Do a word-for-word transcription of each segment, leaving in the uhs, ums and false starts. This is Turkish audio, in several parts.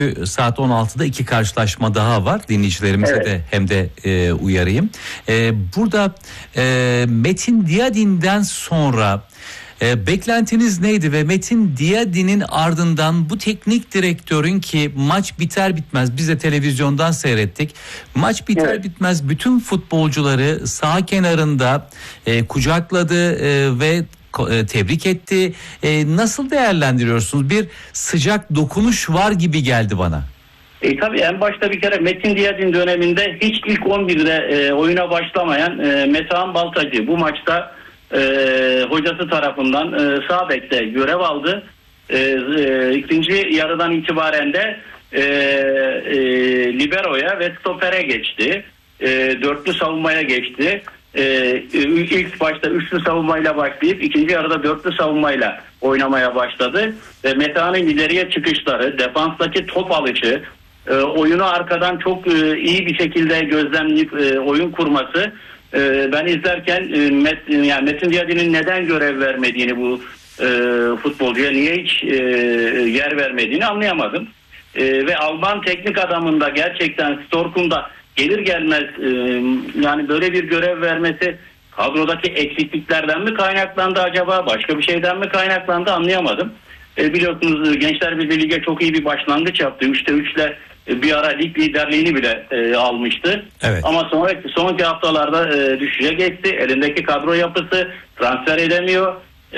Saat on altıda iki karşılaşma daha var. Dinleyicilerimize evet. de hem de e, uyarayım. E, burada e, Metin Diyadin'den sonra e, beklentiniz neydi ve Metin Diyadin'in ardından bu teknik direktörün ki maç biter bitmez biz de televizyondan seyrettik. Maç biter evet. bitmez bütün futbolcuları saha kenarında e, kucakladı e, ve tebrik etti. E, nasıl değerlendiriyorsunuz? Bir sıcak dokunuş var gibi geldi bana. E, tabii en başta bir kere Metin Diyadin döneminde hiç ilk on birde e, oyuna başlamayan e, Metehan Baltacı bu maçta e, hocası tarafından e, sağ bekte görev aldı. E, e, ikinci yarıdan itibaren de e, e, libero'ya ve stopere geçti. E, dörtlü savunmaya geçti. Ee, ilk başta üçlü savunmayla başlayıp ikinci yarıda dörtlü savunmayla oynamaya başladı ve Metehan'ın ileriye çıkışları, defanstaki top alışı, e, oyunu arkadan çok e, iyi bir şekilde gözlemleyip e, oyun kurması, e, ben izlerken e, Met, yani Metin Diyadin'in neden görev vermediğini bu e, futbolcuya niye hiç e, yer vermediğini anlayamadım. E, ve Alman teknik adamında gerçekten Stork'un da gelir gelmez e, yani böyle bir görev vermesi kadrodaki eksikliklerden mi kaynaklandı acaba, başka bir şeyden mi kaynaklandı anlayamadım. E, biliyorsunuz Gençler Birliği Lig'e çok iyi bir başlangıç yaptı. üçte üçle e, bir ara lig liderliğini bile e, almıştı. Evet. Ama sonraki sonraki haftalarda e, düşüşe geçti. Elindeki kadro yapısı transfer edemiyor.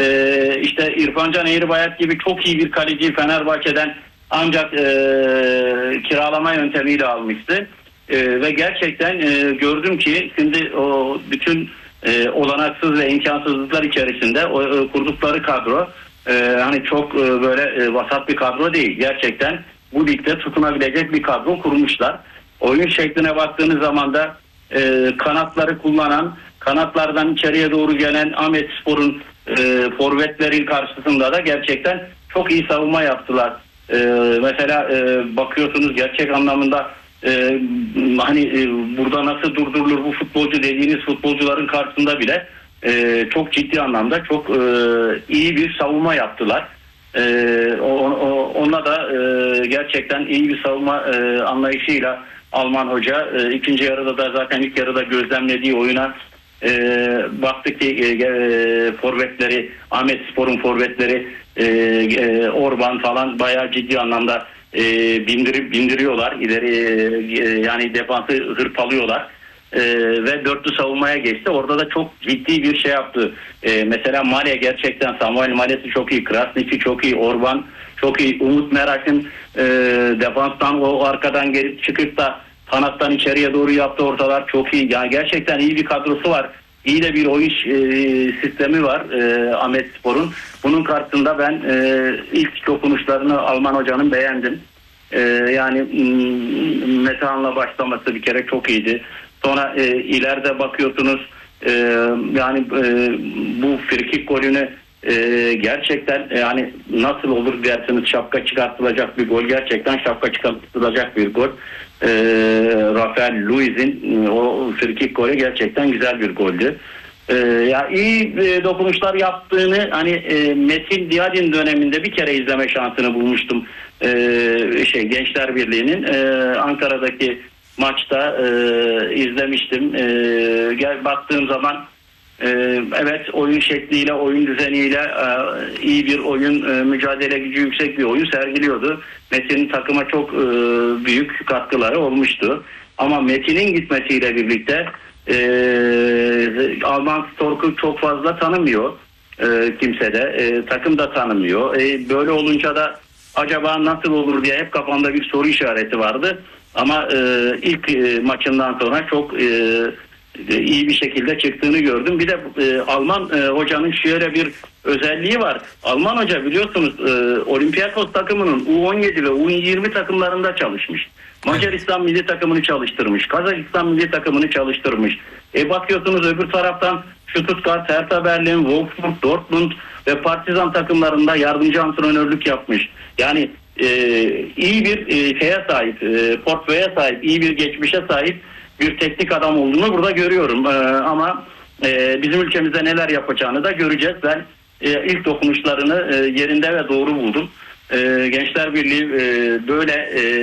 E, işte İrfan Can Eğribayat gibi çok iyi bir kaleciyi Fenerbahçe'den ancak e, kiralama yöntemiyle almıştı. Ee, ve gerçekten e, gördüm ki şimdi o bütün e, olanaksız ve imkansızlıklar içerisinde o e, kurdukları kadro e, hani çok e, böyle e, vasat bir kadro değil. Gerçekten bu ligde tutunabilecek bir kadro kurmuşlar. Oyun şekline baktığınız zaman da e, kanatları kullanan, kanatlardan içeriye doğru gelen Ahmetspor'un e, forvetlerin karşısında da gerçekten çok iyi savunma yaptılar. E, mesela e, bakıyorsunuz gerçek anlamda Ee, hani e, burada nasıl durdurulur bu futbolcu dediğiniz futbolcuların karşısında bile e, çok ciddi anlamda çok e, iyi bir savunma yaptılar. E, o, o, onunla da e, gerçekten iyi bir savunma e, anlayışıyla Alman hoca e, ikinci yarıda da zaten ilk yarıda gözlemlediği oyuna e, baktık ki e, e, forvetleri Ahmetspor'un forvetleri e, e, Orban falan bayağı ciddi anlamda E, bindirip bindiriyorlar ileri e, yani defansı hırpalıyorlar e, ve dörtlü savunmaya geçti. Orada da çok ciddi bir şey yaptı. E, mesela Male gerçekten Samuel Male'si çok iyi, Krasniqi çok iyi, Orban çok iyi, Umut Meraş'ın e, defanstan o arkadan geri çıkıp da kanattan içeriye doğru yaptı ortalar çok iyi. Yani gerçekten iyi bir kadrosu var. İyi de bir oyun e, sistemi var e, Ahmetspor'un. Bunun karşısında ben e, ilk dokunuşlarını Alman hocanın beğendim. E, yani Metehan'la başlaması bir kere çok iyiydi. Sonra e, ileride bakıyorsunuz e, yani e, bu frikik golünü e, gerçekten e, yani nasıl olur dersiniz şapka çıkartılacak bir gol. Gerçekten şapka çıkartılacak bir gol. E, Rafael Luiz'in o frikik golü gerçekten güzel bir goldü. Ee, ya iyi e, dokunuşlar yaptığını hani e, Metin Diyadin döneminde bir kere izleme şansını bulmuştum. Ee, şey Gençler Birliği'nin e, Ankara'daki maçta e, izlemiştim. E, gel baktığım zaman e, evet oyun şekliyle, oyun düzeniyle e, iyi bir oyun, e, mücadele gücü yüksek bir oyun sergiliyordu. Metin'in takıma çok e, büyük katkıları olmuştu. Ama Metin'in gitmesiyle birlikte Ee, Alman Stork'u çok fazla tanımıyor ee, kimse de ee, takım da tanımıyor. Ee, böyle olunca da acaba nasıl olur diye hep kafamda bir soru işareti vardı ama e, ilk e, maçından sonra çok e, iyi bir şekilde çıktığını gördüm. Bir de e, Alman e, hocanın şöyle bir özelliği var. Alman hoca biliyorsunuz e, Olympiakos takımının U on yedi ve U yirmi takımlarında çalışmış. Macaristan milli takımını çalıştırmış. Kazakistan milli takımını çalıştırmış. E bakıyorsunuz öbür taraftan Stuttgart, Hertha Berlin, Wolfsburg, Dortmund ve Partizan takımlarında yardımcı antrenörlük yapmış. Yani e, iyi bir e, şeye sahip, e, portföye sahip, iyi bir geçmişe sahip bir teknik adam olduğunu burada görüyorum. E, ama e, bizim ülkemizde neler yapacağını da göreceğiz. Ben e, ilk dokunuşlarını e, yerinde ve doğru buldum. e, Gençler Birliği e, böyle e,